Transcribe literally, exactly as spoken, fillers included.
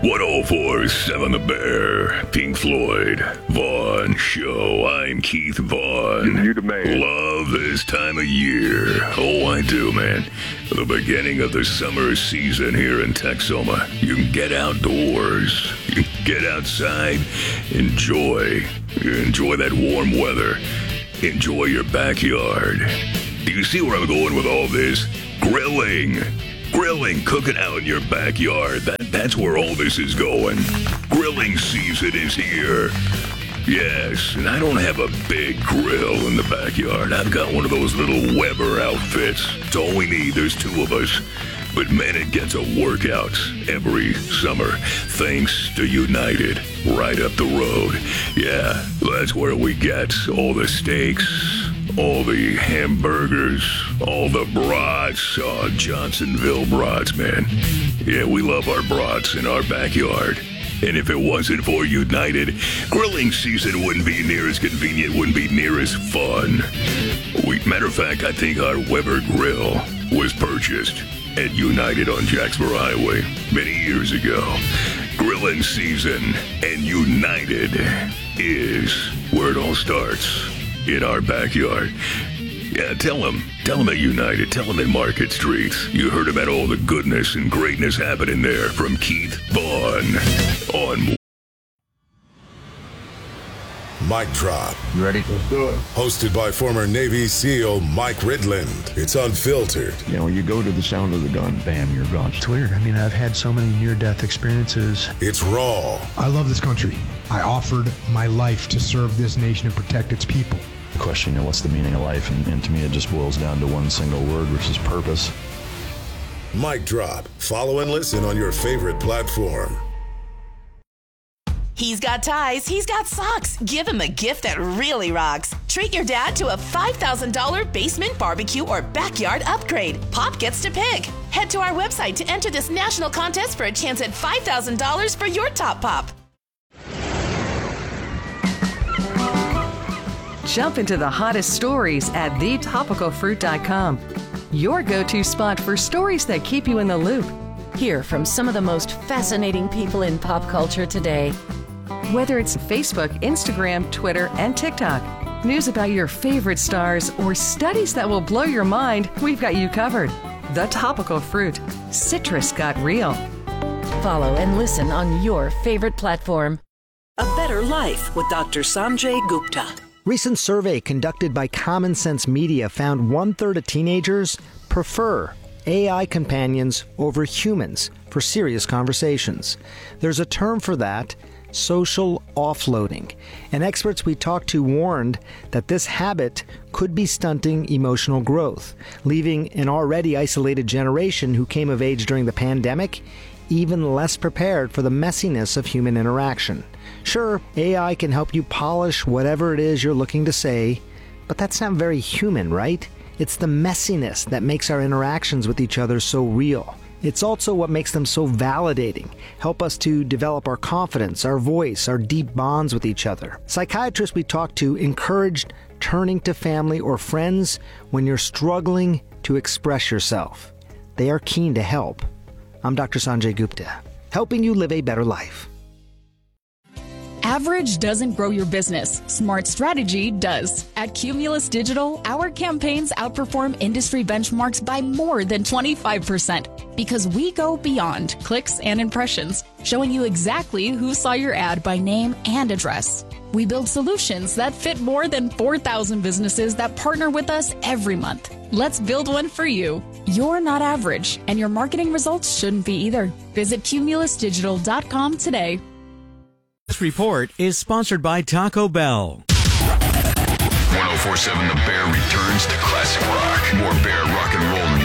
one oh four point seven The Bear, Pink Floyd, Vaughn Show. I'm Keith Vaughn. You the man. Love this time of year. Oh, I do, man. The beginning of the summer season here in Texoma. You can get outdoors. You can get outside. Enjoy. Enjoy that warm weather. Enjoy your backyard. Do you see where I'm going with all this? Grilling. Grilling, cooking out in your backyard. That, that's where all this is going. Grilling season is here. Yes, and I don't have a big grill in the backyard. I've got one of those little Weber outfits. It's all we need. There's two of us. But man, it gets a workout every summer. Thanks to United, right up the road. Yeah, that's where we get all the steaks, all the hamburgers, all the brats. Oh, Johnsonville brats, man. Yeah, we love our brats in our backyard. And if it wasn't for United, grilling season wouldn't be near as convenient, wouldn't be near as fun. We, matter of fact, I think our Weber grill was purchased at United on Jacksboro Highway many years ago. Grilling season and United is where it all starts, in our backyard. Yeah, tell them, tell them at United, tell them at Market Street. You heard about all the goodness and greatness happening there from Keith Vaughn on Mic Drop. You ready? Let's do it. Hosted by former Navy SEAL Mike Ridland. It's unfiltered. You know, when you go to the sound of the gun, bam, you're gone. It's weird. I mean, I've had so many near-death experiences. It's raw. I love this country. I offered my life to serve this nation and protect its people. The question, you know, what's the meaning of life? And, and to me, it just boils down to one single word, which is purpose. Mic Drop. Follow and listen on your favorite platform. He's got ties, he's got socks. Give him a gift that really rocks. Treat your dad to a five thousand dollars basement barbecue or backyard upgrade. Pop gets to pick. Head to our website to enter this national contest for a chance at five thousand dollars for your top pop. Jump into the hottest stories at the topical fruit dot com. Your go-to spot for stories that keep you in the loop. Hear from some of the most fascinating people in pop culture today. Whether it's Facebook, Instagram, Twitter, and TikTok, news about your favorite stars, or studies that will blow your mind, we've got you covered. The Topical Fruit. Citrus got real. Follow and listen on your favorite platform. A Better Life with Doctor Sanjay Gupta. Recent survey conducted by Common Sense Media found one-third of teenagers prefer A I companions over humans for serious conversations. There's a term for that, social offloading. And experts we talked to warned that this habit could be stunting emotional growth, leaving an already isolated generation who came of age during the pandemic even less prepared for the messiness of human interaction. Sure, A I can help you polish whatever it is you're looking to say, but that's not very human, right? It's the messiness that makes our interactions with each other so real. It's also what makes them so validating, help us to develop our confidence, our voice, our deep bonds with each other. Psychiatrists we talked to encouraged turning to family or friends when you're struggling to express yourself. They are keen to help. I'm Doctor Sanjay Gupta, helping you live a better life. Average doesn't grow your business. Smart strategy does. At Cumulus Digital, our campaigns outperform industry benchmarks by more than twenty-five percent because we go beyond clicks and impressions, showing you exactly who saw your ad by name and address. We build solutions that fit more than four thousand businesses that partner with us every month. Let's build one for you. You're not average, and your marketing results shouldn't be either. Visit cumulus digital dot com today. This report is sponsored by Taco Bell. one oh four point seven The Bear returns to classic rock. More Bear rock and roll